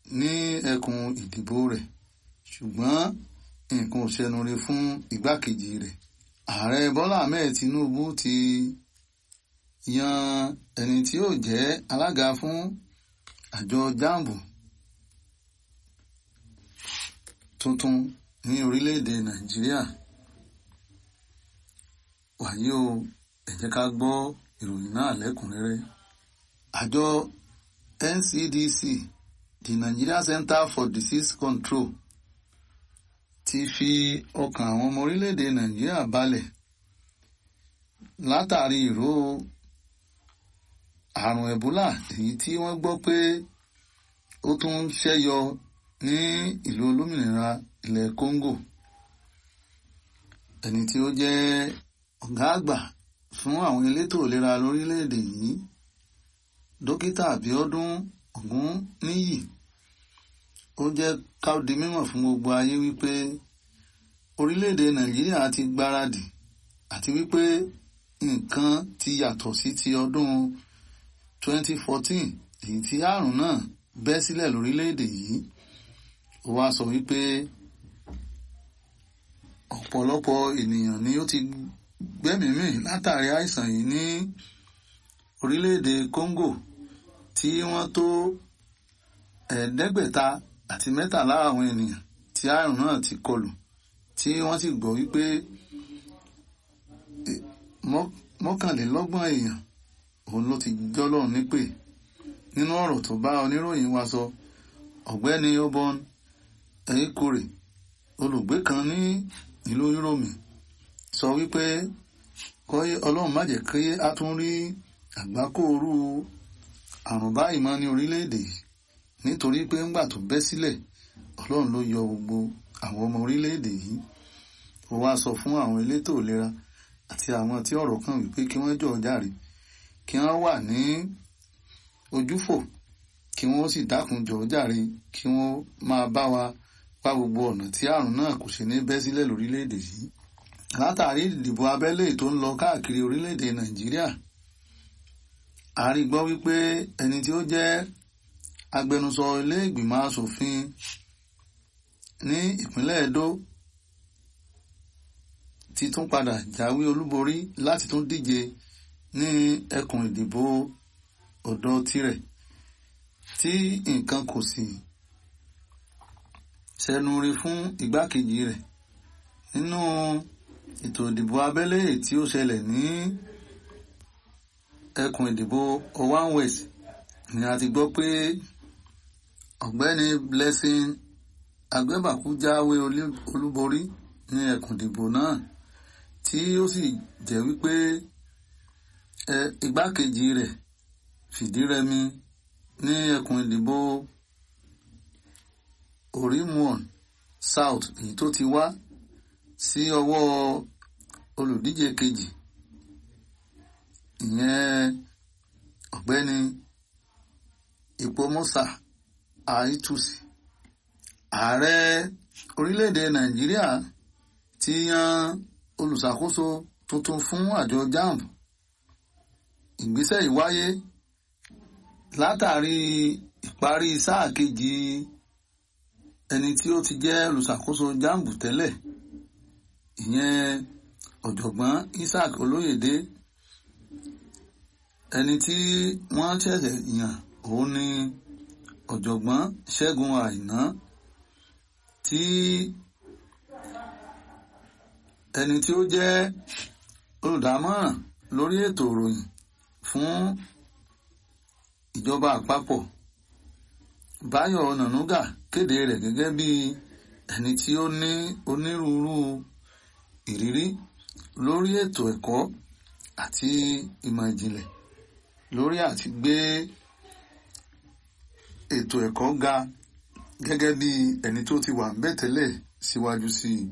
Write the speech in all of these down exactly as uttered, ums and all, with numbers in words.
ní ẹkùn ìdìbò rẹ̀ ṣùgbọ́n nǹkan ò ṣẹnure fún igbákejì rẹ̀. Ààrẹ Bọ́lá Ahmed Tinubu ti yan ẹni tí yóò jẹ́ alága fún àjọ jamb tuntun ní orílẹ̀-èdè Nàìjíríà. Wàyí o, ẹ jẹ́ ká gbọ́ ìròyìn náà lẹ́kùnrẹ́rẹ́. Àjọ N C D C, the Nigeria Center for Disease Control, ti fi ọkàn àwọn ọmọ orílẹ̀-èdè Nàìjíríà balẹ̀ látàrí ìró àrùn Ebola èyí tí wọ́n gbọ́ pé ó tún ń ṣẹ́yọ ní ìlú olómìnira ilẹ̀ Congo. Ẹni tí ó jẹ́ ọ̀gá àgbà fún àwọn elétò ìlera lórílẹ̀-èdè yìí, Dókítà Abíọ́dún Ògúnníyì, ó jẹ́ ká di mímọ̀ fún gbogbo ayé wípé orílẹ̀-èdè Nàìjíríà ti gbáradì àti wípé nǹkan ti yàtọ̀ sí ti ọdún twenty fourteen èyí tí àrùn náà bẹ́ sílẹ̀ lórílẹ̀-èdè yìí. Ó wá sọ wípé ọ̀pọ̀lọpọ̀ ènìyàn ni ó ti gbẹ́mìí mì látàrí àìsàn yìí ní orílẹ̀-èdè Congo tí wọ́n tó ẹ̀ẹ́dẹ́gbẹ̀ta àti mẹ́tàlá àwọn ènìyàn tí àrùn náà ti kọlù, tí wọ́n sì gbọ́ wípé mọ́kànlélọ́gbọ̀n èèyàn òun ló ti jọ́lọ́run nípè. Nínú ọ̀rọ̀ tó bá oníròyìn wa sọ, ọ̀gbẹ́ni Obon Eikore, olùgbé kan ní ìlú Yúróòmù, sọ wípé kọ́yé Ọlọ́run má jẹ́ kí a tún rí àgbákòrú àrùn báyìí mọ́ ní orílẹ̀-èdè yìí, nítorí pé ńgbà tó bẹ́ sílẹ̀ Ọlọ́run ló yọ gbogbo àwọn ọmọ orílẹ̀-èdè yìí. Ó wá sọ fún àwọn elétò ìlera àti àwọn tí ọ̀rọ̀ kàn wípé kí wọ́n jọ̀ọ́ jàre, kí wọ́n wà ní ojúfò, kí wọ́n sì dákun jọ̀ọ́ jàre, kí wọ́n máa bá wa wá gbogbo ọ̀nà tí àrùn náà kò ṣe ní bẹ́ sílẹ̀ lórílẹ̀-èdè yìí. Látàrí ìdìbò abẹ́lé tó ń lọ káàkiri orílẹ̀-èdè Nàìjíríà, a rí gbọ́ wípé ẹni tí ó jẹ́ agbẹnusọ ilé ìgbìmọ̀ asòfin ní ìpínlẹ̀ Edo ti tún padà jáwé olúborí láti tún díje ní ẹkùn ìdìbò ọ̀dọ̀ tirẹ̀, tí nǹkan kò sì ṣẹnure fún igbákejì rẹ̀. Nínú ètò ìdìbò abẹ́lé tí ó ṣẹlẹ̀ ní ẹkùn ìdìbò Owan West ni a ti gbọ́ pé ọ̀gbẹ́ni Blessing Agbẹ́bàkú jáwé olúborí ní ẹkùn ìdìbò náà, tí ó sì jẹ́ wípé igbákejì rẹ̀ fìdí rẹmi ní ẹkùn ìdìbò Orimuon South èyí tó ti wá sí ọwọ́ olùdíje kejì, ìyẹn ọ̀gbẹ́ni Ipomosa Aitusi. Ààrẹ orílẹ̀-èdè Nàìjíríà ti yan olùṣàkóso tuntun fún àjọ jamb. Ìgbésẹ̀ yìí wáyé látàrí ìparí sáà kejì ẹni tí ó ti jẹ́ olùṣàkóso jamb tẹ́lẹ̀, ìyẹn ọ̀jọ̀gbọ́n Isaac Olóyèdé. Ẹni tí wọ́n ṣẹ̀ṣẹ̀ yàn òun ni ọ̀jọ̀gbọ́n Ṣẹ́gun Àìná, tí ẹni tí ó jẹ́ olùdámọ̀ràn lórí ètò ìròyìn fún ìjọba àpapọ̀ Báyọ̀ Ọ̀nànúgà kéde rẹ̀ gẹ́gẹ́ bí ẹni tí ó ní onírúurú ìrírí lórí ètò ẹ̀kọ́ àti ìmọ̀ ìjìnlẹ̀ lórí àti gbé ètò ẹ̀kọ́ ga, gẹ́gẹ́ bí ẹni tó ti wà ńbẹ̀ tẹ́lẹ̀ síwájú sí i.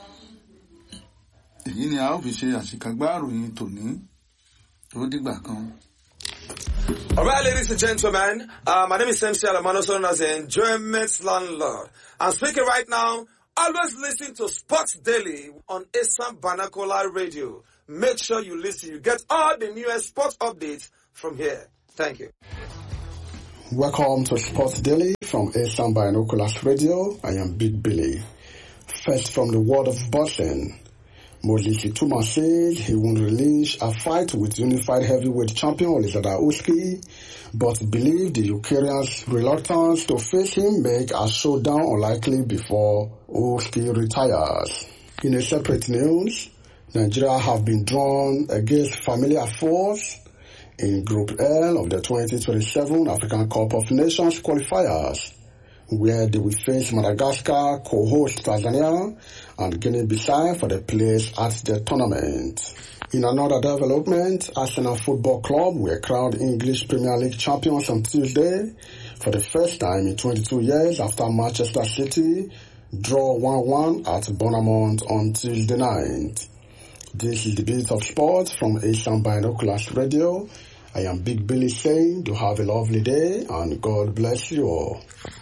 Èyí ni a ó fi ṣe àṣìkágbá ìròyìn tòní. Ó dìgbà kan. All right, ladies and gentlemen, uh, my name is M C Alamano, known as the Enjoyment Landlord. I'm speaking right now. Always listen to Sports Daily on Asam Banakola Radio. Make sure you listen. You get all the newest sports updates from here. Thank you. Welcome to Sports Daily from Asian Binoculars Radio. I am Big Billy. First from the world of boxing. Moses Ituma says he won't relinquish a fight with unified heavyweight champion Alexander Usyk, but believe the Ukrainian's reluctance to face him make a showdown unlikely before Usyk retires. In a separate news, Nigeria have been drawn against familiar foes in Group L of the twenty twenty-seven African Cup of Nations qualifiers, where they will face Madagascar, co-host Tanzania, and Guinea-Bissau for the place at the tournament. In another development, Arsenal Football Club were crowned English Premier League champions on Tuesday for the first time in twenty-two years after Manchester City draw one one at Bournemouth on Tuesday night. This is the Beat of Sport from Asian Binoculars Radio. I am Big Billy saying do have a lovely day and God bless you all.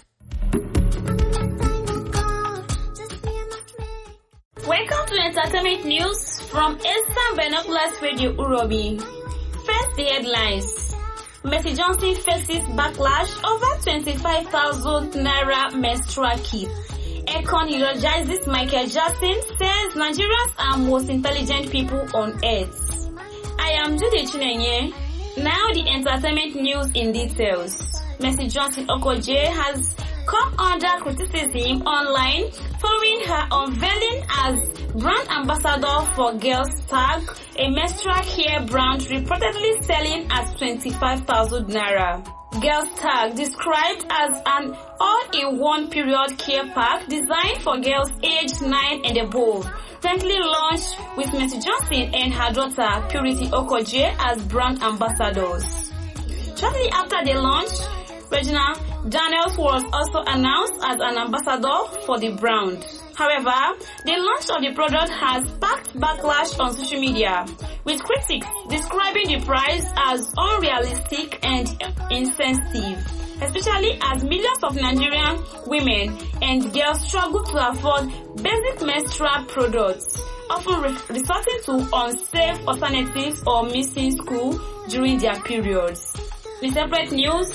Welcome to Entertainment News from Asian Binoculars Radio Urobi. First, the headlines. Mercy Johnson faces backlash over twenty-five thousand naira menstrual kit. Econ eulogizes Michael Jackson, says Nigerians are most intelligent people on earth. I am Judy Chinenye. Now the entertainment news in details. Mercy Johnson Okoje has come under criticism online following her unveiling as brand ambassador for Girls Tag, a menstrual care brand reportedly selling at twenty-five thousand naira. Girls Tag, described as an all-in-one period care pack designed for girls aged nine and above, recently launched with Mercy Johnson and her daughter Purity Okoje as brand ambassadors. Shortly after the launch, Regina Daniels was also announced as an ambassador for the brand. However, the launch of the product has sparked backlash on social media, with critics describing the price as unrealistic and insensitive, especially as millions of Nigerian women and girls struggle to afford basic menstrual products, often re- resorting to unsafe alternatives or missing school during their periods. In separate news,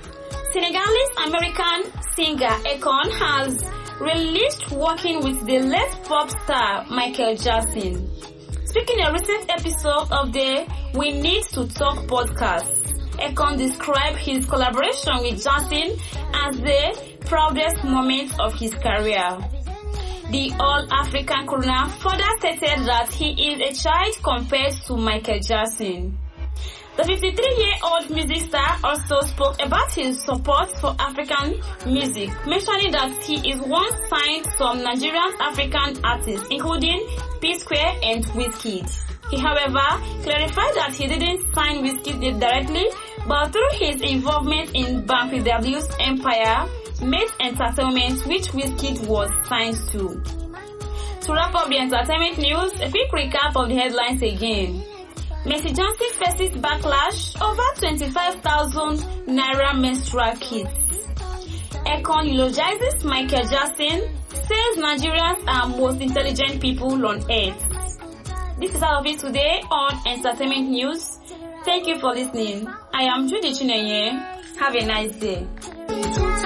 Senegalese-American singer Akon has released working with the late pop star Michael Jackson. Speaking in a recent episode of the We Need to Talk podcast, Akon described his collaboration with Jackson as the proudest moment of his career. The All-African crooner further stated that he is a child compared to Michael Jackson. The fifty-three-year-old music star also spoke about his support for African music, mentioning that he is once signed some Nigerian African artists, including P-Square and Wizkid. He, however, clarified that he didn't sign Wizkid directly, but through his involvement in Banky W's Empire, Made Entertainment, which Wizkid was signed to. To wrap up the entertainment news, a quick recap of the headlines again. Mercy Johnson faces backlash over twenty-five thousand naira menstrual kits. Akon eulogizes Michael Jackson, says Nigerians are most intelligent people on earth. This is all of it today on Entertainment News. Thank you for listening. I am Judy Chinenye. Have a nice day.